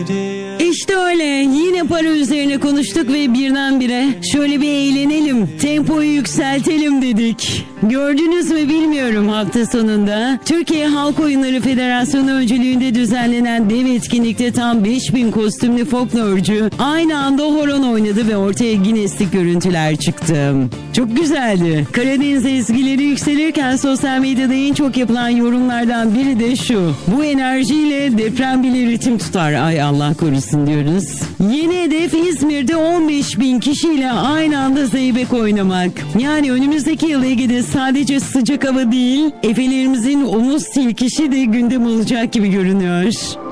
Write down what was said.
İşte öyle. Yine para üzerine konuştuk ve birdenbire şöyle bir eğlenelim, tempoyu yükseltelim dedik. Gördünüz mü bilmiyorum, hafta sonunda Türkiye Halk Oyunları Federasyonu öncülüğünde düzenlenen dev etkinlikte tam 5000 kostümlü folklorcu aynı anda horon oynadı ve ortaya Guinness'lik görüntüler çıktı. Çok güzeldi. Karadeniz ezgileri yükselirken sosyal medyada en çok yapılan yorumlardan biri de şu: bu enerjiyle deprem bile ritim tutar. Ay Allah korusun diyoruz. Yeni hedef İzmir'de 15.000 kişiyle aynı anda zeybek oynamak. Yani önümüzdeki yıl Ege'de sadece sıcak hava değil, efelerimizin omuz silkişi de gündem olacak gibi görünüyor.